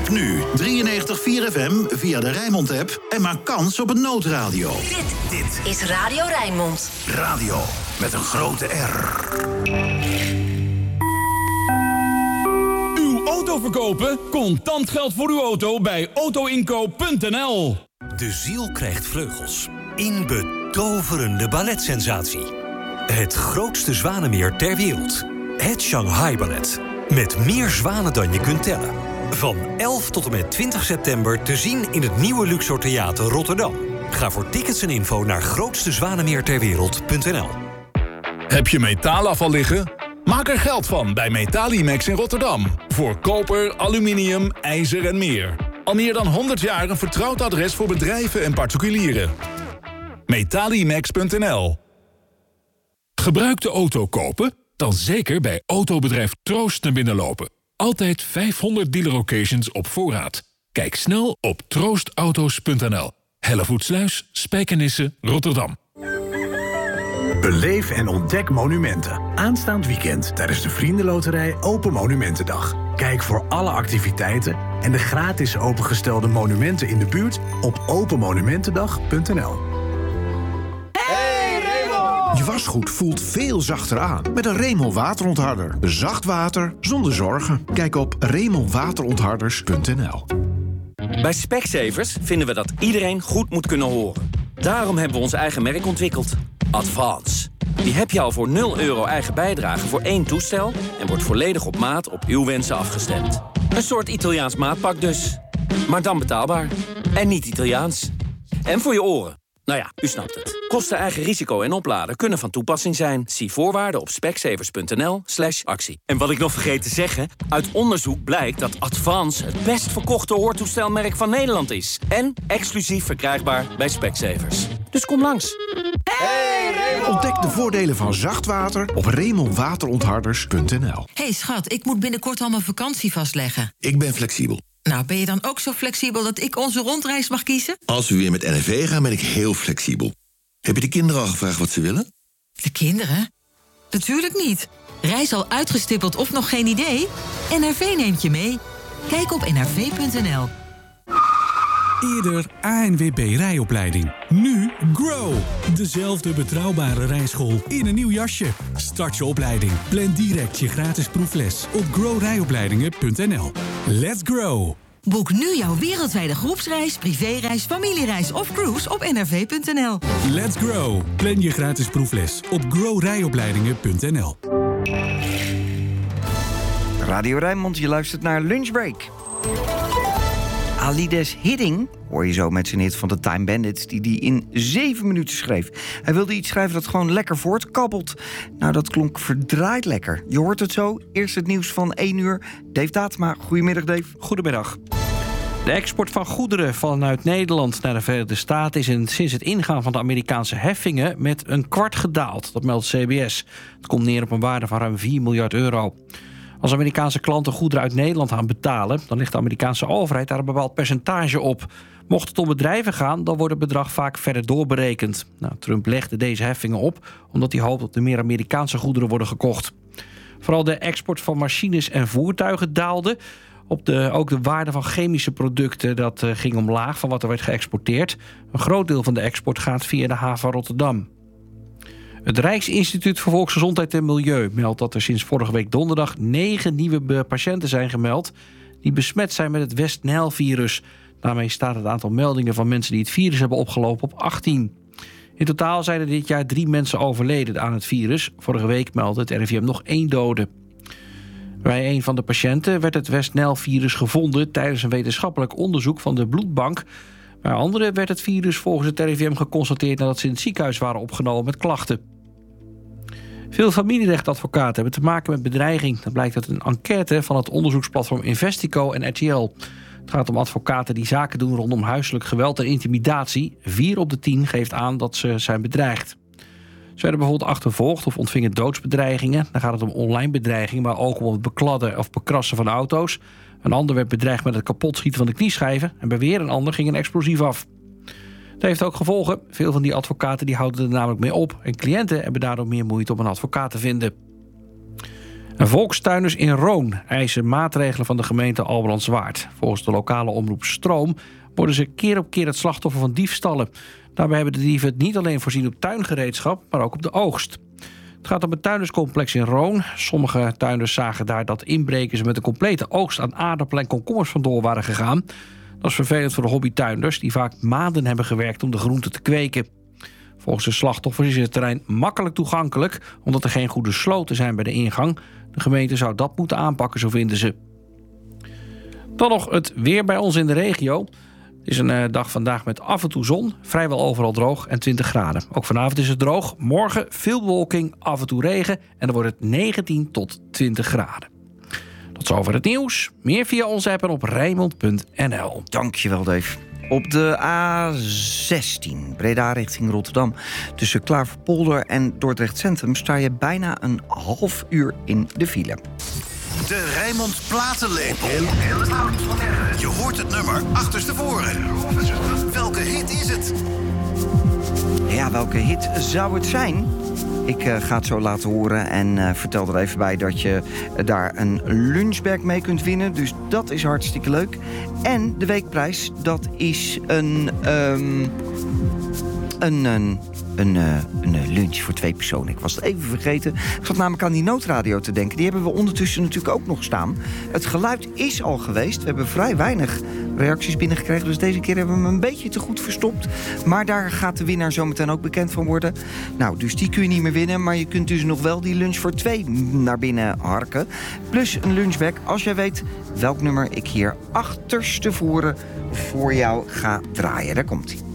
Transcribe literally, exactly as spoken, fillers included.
App nu drieënnegentig komma vier F M via de Rijnmond-app en maak kans op een noodradio. Dit, dit is Radio Rijnmond. Radio met een grote R. Uw auto verkopen? Contant geld voor uw auto bij autoinkoop punt n l. De ziel krijgt vleugels. In betoverende balletsensatie. Het grootste zwanenmeer ter wereld. Het Shanghai Ballet. Met meer zwanen dan je kunt tellen. Van elf tot en met twintig september te zien in het nieuwe Luxor Theater Rotterdam. Ga voor tickets en info naar grootste zwanenmeer ter wereld punt n l. Heb je metaalafval liggen? Maak er geld van bij Metalimax in Rotterdam. Voor koper, aluminium, ijzer en meer. Al meer dan honderd jaar een vertrouwd adres voor bedrijven en particulieren. Metalimax punt n l. Gebruikte auto kopen? Dan zeker bij autobedrijf Troost naar binnen lopen. Altijd vijfhonderd dealer locations op voorraad. Kijk snel op troostauto's punt n l. Hellevoetsluis, Spijkenisse, Rotterdam. Beleef en ontdek monumenten. Aanstaand weekend tijdens de Vriendenloterij Open Monumentendag. Kijk voor alle activiteiten en de gratis opengestelde monumenten in de buurt op open monumentendag punt n l. Je wasgoed voelt veel zachter aan met een Remel waterontharder. Zacht water zonder zorgen. Kijk op remel waterontharders punt n l. Bij Specsavers vinden we dat iedereen goed moet kunnen horen. Daarom hebben we ons eigen merk ontwikkeld. Advance. Die heb je al voor nul euro eigen bijdrage voor één toestel en wordt volledig op maat op uw wensen afgestemd. Een soort Italiaans maatpak dus. Maar dan betaalbaar. En niet Italiaans. En voor je oren. Nou ja, u snapt het. Kosten, eigen risico en opladen kunnen van toepassing zijn. Zie voorwaarden op specsavers punt n l slash actie. En wat ik nog vergeet te zeggen, uit onderzoek blijkt dat Advance het best verkochte hoortoestelmerk van Nederland is. En exclusief verkrijgbaar bij Specsavers. Dus kom langs. Hey, Remel! Ontdek de voordelen van zacht water op remel waterontharders punt n l. Hey schat, ik moet binnenkort al mijn vakantie vastleggen. Ik ben flexibel. Nou, ben je dan ook zo flexibel dat ik onze rondreis mag kiezen? Als we weer met N R V gaan, ben ik heel flexibel. Heb je de kinderen al gevraagd wat ze willen? De kinderen? Natuurlijk niet. Reis al uitgestippeld of nog geen idee? N R V neemt je mee. Kijk op n r v punt n l. Eerder A N W B rijopleiding. Nu Grow. Dezelfde betrouwbare rijschool in een nieuw jasje. Start je opleiding. Plan direct je gratis proefles op grow rijopleidingen punt n l. Let's grow. Boek nu jouw wereldwijde groepsreis, privéreis, familiereis of cruise op n r v punt n l. Let's grow. Plan je gratis proefles op grow rijopleidingen punt n l. Radio Rijnmond, je luistert naar Lunchbreak. Alides Hidding, hoor je zo met zijn hit van de Time Bandits, die die in zeven minuten schreef. Hij wilde iets schrijven dat gewoon lekker voortkabbelt. Nou, dat klonk verdraaid lekker. Je hoort het zo. Eerst het nieuws van één uur. Dave Datema, goedemiddag Dave. Goedemiddag. De export van goederen vanuit Nederland naar de Verenigde Staten is in, sinds het ingaan van de Amerikaanse heffingen met een kwart gedaald. Dat meldt C B S. Het komt neer op een waarde van ruim vier miljard euro. Als Amerikaanse klanten goederen uit Nederland gaan betalen, dan ligt de Amerikaanse overheid daar een bepaald percentage op. Mocht het om bedrijven gaan, dan wordt het bedrag vaak verder doorberekend. Nou, Trump legde deze heffingen op omdat hij hoopt dat er meer Amerikaanse goederen worden gekocht. Vooral de export van machines en voertuigen daalde. Op de, ook de waarde van chemische producten dat, uh, ging omlaag van wat er werd geëxporteerd. Een groot deel van de export gaat via de haven Rotterdam. Het Rijksinstituut voor Volksgezondheid en Milieu meldt dat er sinds vorige week donderdag negen nieuwe patiënten zijn gemeld die besmet zijn met het West-Nijl-virus. Daarmee staat het aantal meldingen van mensen die het virus hebben opgelopen op achttien. In totaal zijn er dit jaar drie mensen overleden aan het virus. Vorige week meldde het R I V M nog één dode. Bij een van de patiënten werd het West-Nijl-virus gevonden tijdens een wetenschappelijk onderzoek van de bloedbank. Bij anderen werd het virus volgens het R I V M geconstateerd nadat ze in het ziekenhuis waren opgenomen met klachten. Veel familierechtadvocaten hebben te maken met bedreiging. Dat blijkt uit een enquête van het onderzoeksplatform Investico en R T L. Het gaat om advocaten die zaken doen rondom huiselijk geweld en intimidatie. Vier op de tien geeft aan dat ze zijn bedreigd. Ze werden bijvoorbeeld achtervolgd of ontvingen doodsbedreigingen. Dan gaat het om online bedreigingen, maar ook om het bekladden of bekrassen van auto's. Een ander werd bedreigd met het kapotschieten van de knieschijven. En bij weer een ander ging een explosief af. Dat heeft ook gevolgen. Veel van die advocaten die houden er namelijk mee op. En cliënten hebben daardoor meer moeite om een advocaat te vinden. En volkstuinders in Roon eisen maatregelen van de gemeente Albrandswaard. Volgens de lokale omroep Stroom worden ze keer op keer het slachtoffer van diefstallen. Daarbij hebben de dieven het niet alleen voorzien op tuingereedschap, maar ook op de oogst. Het gaat om het tuinderscomplex in Roon. Sommige tuinders zagen daar dat inbrekers met een complete oogst aan aardappelen en komkommers vandoor waren gegaan. Dat is vervelend voor de hobbytuinders die vaak maanden hebben gewerkt om de groenten te kweken. Volgens de slachtoffers is het terrein makkelijk toegankelijk omdat er geen goede sloten zijn bij de ingang. De gemeente zou dat moeten aanpakken, zo vinden ze. Dan nog het weer bij ons in de regio. Het is een uh, dag vandaag met af en toe zon, vrijwel overal droog en twintig graden. Ook vanavond is het droog, morgen veel bewolking, af en toe regen en dan wordt het negentien tot twintig graden. Tot zover het nieuws. Meer via onze app en op Rijnmond punt n l. Dankjewel, Dave. Op de A zestien, Breda richting Rotterdam. Tussen Klaverpolder en Dordrecht Centrum sta je bijna een half uur in de file. De Rijnmond platenlepel. Je hoort het nummer achterstevoren. Welke hit is het? Ja, welke hit zou het zijn? Ik uh, ga het zo laten horen en uh, vertel er even bij dat je uh, daar een lunchbag mee kunt winnen. Dus dat is hartstikke leuk. En de weekprijs, dat is een... Um, een, een Een, uh, een lunch voor twee personen. Ik was het even vergeten. Ik zat namelijk aan die noodradio te denken. Die hebben we ondertussen natuurlijk ook nog staan. Het geluid is al geweest. We hebben vrij weinig reacties binnengekregen. Dus deze keer hebben we hem een beetje te goed verstopt. Maar daar gaat de winnaar zometeen ook bekend van worden. Nou, dus die kun je niet meer winnen. Maar je kunt dus nog wel die lunch voor twee naar binnen harken. Plus een lunchbag als jij weet welk nummer ik hier achterstevoren voor jou ga draaien. Daar komt hij.